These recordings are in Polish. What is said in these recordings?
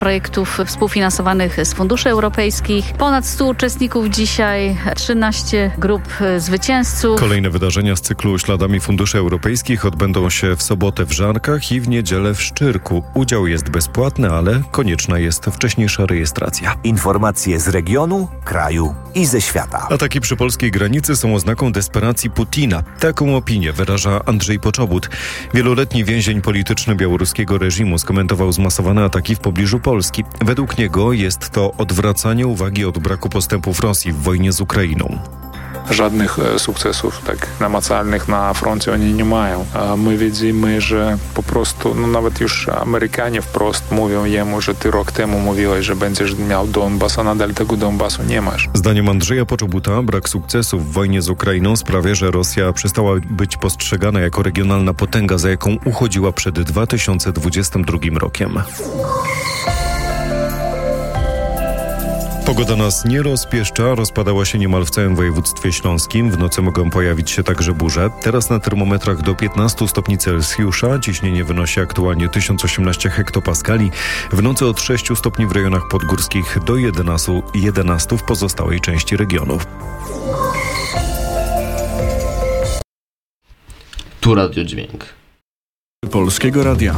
projektów współfinansowanych z funduszy europejskich. Ponad 100 uczestników dzisiaj, 13 grup zwycięzców. Kolejne wydarzenia z cyklu Śladami Funduszy Europejskich odbędą się w sobotę w Żankach i w niedzielę w Szczyrku. Udział jest bezpłatny, ale konieczna jest wcześniejsza rejestracja. Informacje z regionu, kraju i ze świata. Ataki przy polskiej granicy są oznaką desperacji Putina. Taką opinię wyraża Andrzej Poczobut. Wieloletni więzień polityczny białoruskiego reżimu skomentował zmasowane ataki w pobliżu Polski. Według niego jest to odwracanie uwagi od braku postępów Rosji w wojnie z Ukrainą. Żadnych sukcesów tak namacalnych na froncie oni nie mają. A my widzimy, że po prostu, nawet już Amerykanie wprost mówią jemu, że ty rok temu mówiłeś, że będziesz miał Donbas, a nadal tego Donbasu nie masz. Zdaniem Andrzeja Poczobuta brak sukcesów w wojnie z Ukrainą sprawia, że Rosja przestała być postrzegana jako regionalna potęga, za jaką uchodziła przed 2022 rokiem. Pogoda nas nie rozpieszcza, rozpadała się niemal w całym województwie śląskim. W nocy mogą pojawić się także burze. Teraz na termometrach do 15 stopni Celsjusza. Ciśnienie wynosi aktualnie 1018 hektopaskali. W nocy od 6 stopni w rejonach podgórskich do 11 w pozostałej części regionów. Tu Radiodźwięk Polskiego Radia.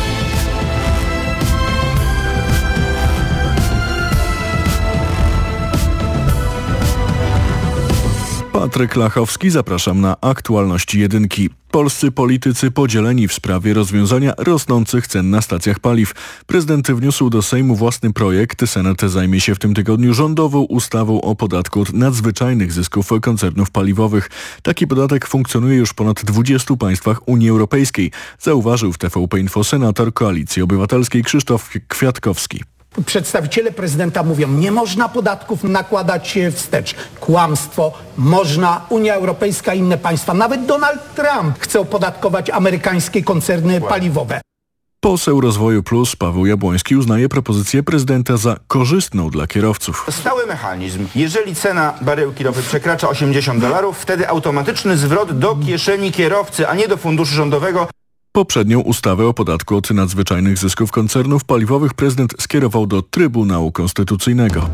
Patryk Lachowski, zapraszam na aktualności jedynki. Polscy politycy podzieleni w sprawie rozwiązania rosnących cen na stacjach paliw. Prezydent wniósł do Sejmu własny projekt. Senat zajmie się w tym tygodniu rządową ustawą o podatku od nadzwyczajnych zysków koncernów paliwowych. Taki podatek funkcjonuje już w ponad 20 państwach Unii Europejskiej, zauważył w TVP Info senator Koalicji Obywatelskiej Krzysztof Kwiatkowski. Przedstawiciele prezydenta mówią, nie można podatków nakładać wstecz. Kłamstwo. Można. Unia Europejska i inne państwa. Nawet Donald Trump chce opodatkować amerykańskie koncerny paliwowe. Poseł Rozwoju Plus Paweł Jabłoński uznaje propozycję prezydenta za korzystną dla kierowców. Stały mechanizm. Jeżeli cena baryłki ropy przekracza $80, wtedy automatyczny zwrot do kieszeni kierowcy, a nie do funduszu rządowego. Poprzednią ustawę o podatku od nadzwyczajnych zysków koncernów paliwowych prezydent skierował do Trybunału Konstytucyjnego.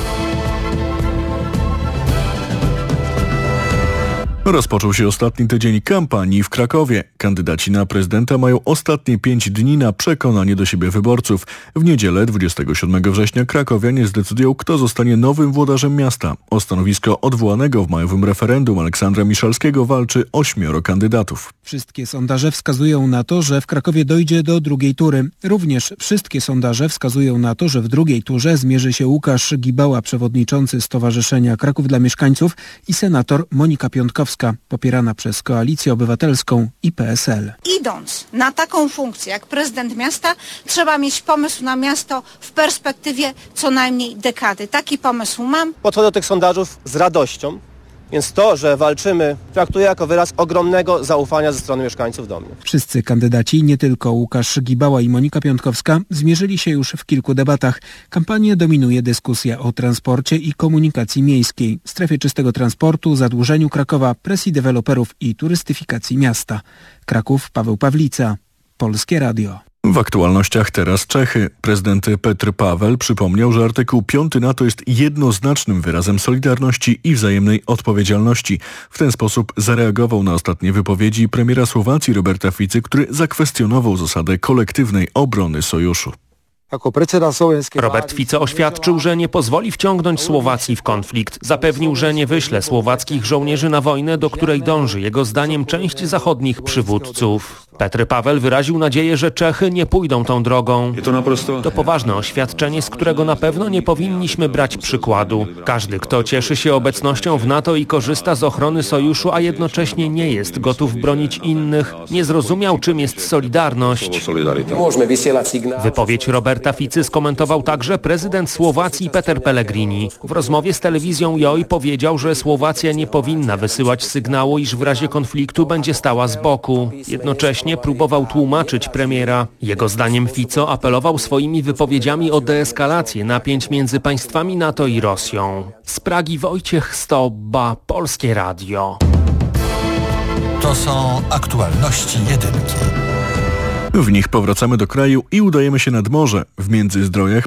Rozpoczął się ostatni tydzień kampanii w Krakowie. Kandydaci na prezydenta mają ostatnie 5 dni na przekonanie do siebie wyborców. W niedzielę 27 września krakowianie zdecydują, kto zostanie nowym włodarzem miasta. O stanowisko odwołanego w majowym referendum Aleksandra Miszalskiego walczy 8 kandydatów. Wszystkie sondaże wskazują na to, że w Krakowie dojdzie do drugiej tury. Również wszystkie sondaże wskazują na to, że w drugiej turze zmierzy się Łukasz Gibała, przewodniczący Stowarzyszenia Kraków dla Mieszkańców, i senator Monika Piątkowska, popierana przez Koalicję Obywatelską i PSL. Idąc na taką funkcję jak prezydent miasta, trzeba mieć pomysł na miasto w perspektywie co najmniej dekady. Taki pomysł mam. Podchodzę do tych sondażów z radością, więc to, że walczymy, traktuję jako wyraz ogromnego zaufania ze strony mieszkańców do mnie. Wszyscy kandydaci, nie tylko Łukasz Gibała i Monika Piątkowska, zmierzyli się już w kilku debatach. Kampanię dominuje dyskusja o transporcie i komunikacji miejskiej, strefie czystego transportu, zadłużeniu Krakowa, presji deweloperów i turystyfikacji miasta. Kraków, Paweł Pawlica, Polskie Radio. W aktualnościach teraz Czechy. Prezydent Petr Paweł przypomniał, że artykuł 5 NATO jest jednoznacznym wyrazem solidarności i wzajemnej odpowiedzialności. W ten sposób zareagował na ostatnie wypowiedzi premiera Słowacji Roberta Ficy, który zakwestionował zasadę kolektywnej obrony sojuszu. Robert Fico oświadczył, że nie pozwoli wciągnąć Słowacji w konflikt. Zapewnił, że nie wyśle słowackich żołnierzy na wojnę, do której dąży jego zdaniem część zachodnich przywódców. Petr Paweł wyraził nadzieję, że Czechy nie pójdą tą drogą. To poważne oświadczenie, z którego na pewno nie powinniśmy brać przykładu. Każdy, kto cieszy się obecnością w NATO i korzysta z ochrony sojuszu, a jednocześnie nie jest gotów bronić innych, nie zrozumiał, czym jest solidarność. Wypowiedź Roberta Ficy skomentował także prezydent Słowacji Peter Pellegrini. W rozmowie z telewizją JOJ powiedział, że Słowacja nie powinna wysyłać sygnału, iż w razie konfliktu będzie stała z boku. Jednocześnie próbował tłumaczyć premiera. Jego zdaniem Fico apelował swoimi wypowiedziami o deeskalację napięć między państwami NATO i Rosją. Z Pragi Wojciech Stobba, Polskie Radio. To są aktualności jedynki. W nich powracamy do kraju i udajemy się nad morze. W Międzyzdrojach